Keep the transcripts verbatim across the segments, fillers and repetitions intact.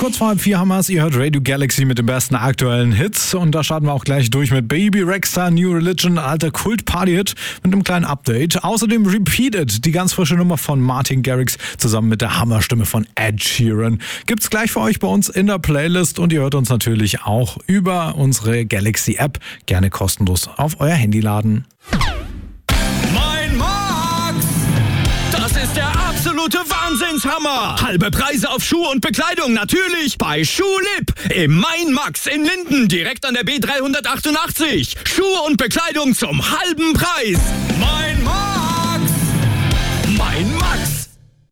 Kurz vor halb vier haben wir es. Ihr hört Radio Galaxy mit den besten aktuellen Hits. Und da starten wir auch gleich durch mit Baby Rexha, New Religion, alter Kult-Party-Hit mit einem kleinen Update. Außerdem Repeated, die ganz frische Nummer von Martin Garrix zusammen mit der Hammerstimme von Ed Sheeran. Gibt's gleich für euch bei uns in der Playlist. Und ihr hört uns natürlich auch über unsere Galaxy-App. Gerne kostenlos auf euer Handy laden. Mein Max! Das ist der absolute Wahnsinnshammer! Halbe Preise auf Schuhe und Bekleidung, natürlich bei Schuhlip im Mein Max in Linden, direkt an der B dreihundertachtundachtzig. Schuhe und Bekleidung zum halben Preis. Mein Max! Mein Max!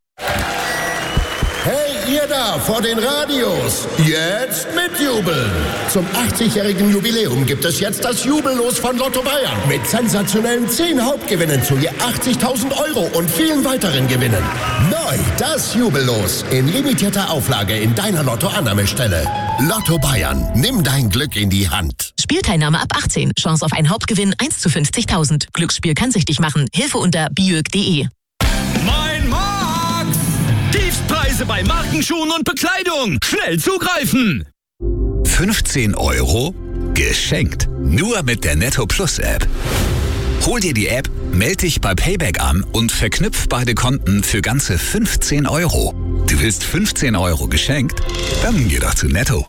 Hey, ihr da vor den Radios, jetzt mitjubeln! Zum achtzigjährigen Jubiläum gibt es jetzt das Jubellos von Lotto Bayern mit sensationellen zehn Hauptgewinnen zu je achtzigtausend Euro und vielen weiteren Gewinnen. Neu das Jubellos in limitierter Auflage in deiner Lotto-Annahmestelle. Lotto Bayern, nimm dein Glück in die Hand. Spielteilnahme ab achtzehn. Chance auf einen Hauptgewinn eins zu fünfzigtausend. Glücksspiel kann süchtig machen. Hilfe unter biög punkt de. Mein Max! Tiefstpreise bei Markenschuhen und Bekleidung. Schnell zugreifen! fünfzehn Euro geschenkt. Nur mit der Netto Plus App. Hol dir die App, melde dich bei Payback an und verknüpf beide Konten für ganze fünfzehn Euro. Du willst fünfzehn Euro geschenkt? Dann geh doch zu Netto.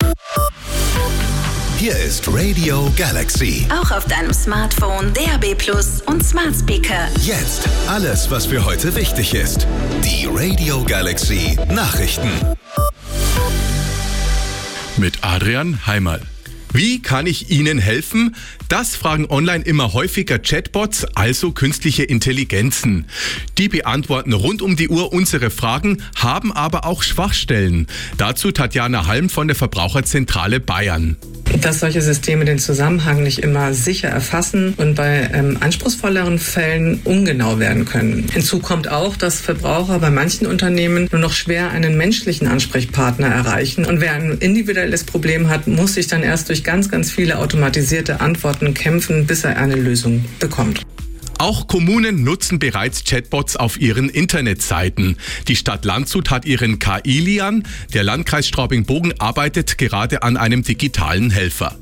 Hier ist Radio Galaxy. Auch auf deinem Smartphone, D A B Plus und Smart Speaker. Jetzt alles, was für heute wichtig ist. Die Radio Galaxy Nachrichten. Mit Adrian Heimerl. Wie kann ich Ihnen helfen? Das fragen online immer häufiger Chatbots, also künstliche Intelligenzen. Die beantworten rund um die Uhr unsere Fragen, haben aber auch Schwachstellen. Dazu Tatjana Halm von der Verbraucherzentrale Bayern. Dass solche Systeme den Zusammenhang nicht immer sicher erfassen und bei ähm, anspruchsvolleren Fällen ungenau werden können. Hinzu kommt auch, dass Verbraucher bei manchen Unternehmen nur noch schwer einen menschlichen Ansprechpartner erreichen. Und wer ein individuelles Problem hat, muss sich dann erst durch ganz, ganz viele automatisierte Antworten kämpfen, bis er eine Lösung bekommt. Auch Kommunen nutzen bereits Chatbots auf ihren Internetseiten. Die Stadt Landshut hat ihren K I-Lian. Der Landkreis Straubing-Bogen arbeitet gerade an einem digitalen Helfer.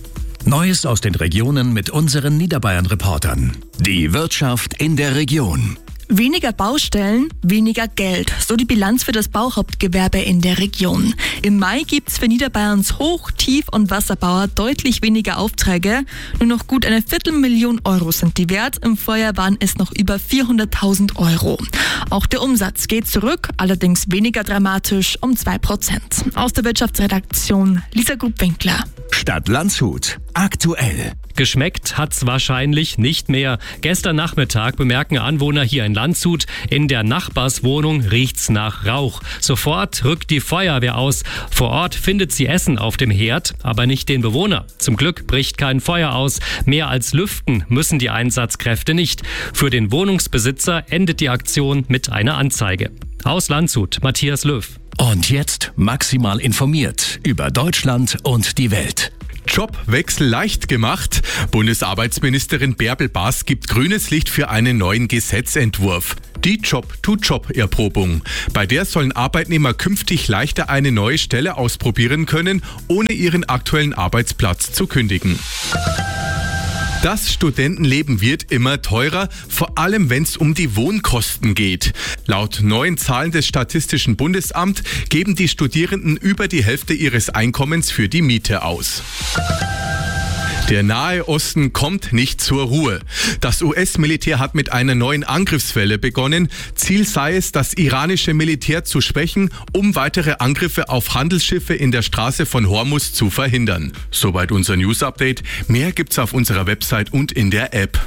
Neues aus den Regionen mit unseren Niederbayern-Reportern. Die Wirtschaft in der Region. Weniger Baustellen, weniger Geld. So die Bilanz für das Bauhauptgewerbe in der Region. Im Mai gibt's für Niederbayerns Hoch-, Tief- und Wasserbauer deutlich weniger Aufträge. Nur noch gut eine Viertelmillion Euro sind die wert. Im Vorjahr waren es noch über vierhunderttausend Euro. Auch der Umsatz geht zurück, allerdings weniger dramatisch, um zwei Prozent. Aus der Wirtschaftsredaktion Lisa Grubwinkler. Stadt Landshut. Aktuell. Geschmeckt hat's wahrscheinlich nicht mehr. Gestern Nachmittag bemerken Anwohner hier in Landshut, in der Nachbarswohnung riecht's nach Rauch. Sofort rückt die Feuerwehr aus. Vor Ort findet sie Essen auf dem Herd, aber nicht den Bewohner. Zum Glück bricht kein Feuer aus. Mehr als lüften müssen die Einsatzkräfte nicht. Für den Wohnungsbesitzer endet die Aktion mit einer Anzeige. Aus Landshut, Matthias Löw. Und jetzt maximal informiert über Deutschland und die Welt. Jobwechsel leicht gemacht. Bundesarbeitsministerin Bärbel Baas gibt grünes Licht für einen neuen Gesetzentwurf. Die Job-to-Job-Erprobung. Bei der sollen Arbeitnehmer künftig leichter eine neue Stelle ausprobieren können, ohne ihren aktuellen Arbeitsplatz zu kündigen. Das Studentenleben wird immer teurer, vor allem wenn es um die Wohnkosten geht. Laut neuen Zahlen des Statistischen Bundesamts geben die Studierenden über die Hälfte ihres Einkommens für die Miete aus. Der Nahe Osten kommt nicht zur Ruhe. Das U S-Militär hat mit einer neuen Angriffswelle begonnen. Ziel sei es, das iranische Militär zu schwächen, um weitere Angriffe auf Handelsschiffe in der Straße von Hormuz zu verhindern. Soweit unser News-Update. Mehr gibt's auf unserer Website und in der App.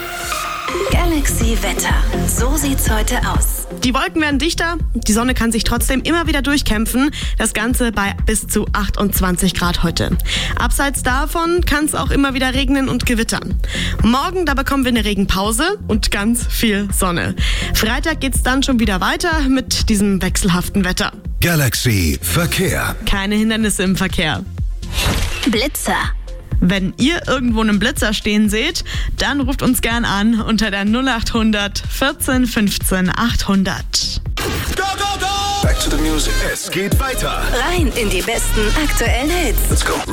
Galaxy Wetter. So sieht's heute aus. Die Wolken werden dichter, die Sonne kann sich trotzdem immer wieder durchkämpfen. Das Ganze bei bis zu achtundzwanzig Grad heute. Abseits davon kann es auch immer wieder regnen und gewittern. Morgen, da bekommen wir eine Regenpause und ganz viel Sonne. Freitag geht's dann schon wieder weiter mit diesem wechselhaften Wetter. Galaxy Verkehr. Keine Hindernisse im Verkehr. Blitzer. Wenn ihr irgendwo einen Blitzer stehen seht, dann ruft uns gern an unter der null acht hundert vierzehn fünfzehn achthundert. Go, go, go! Back to the News. Es geht weiter. Rein in die besten aktuellen Hits. Let's go.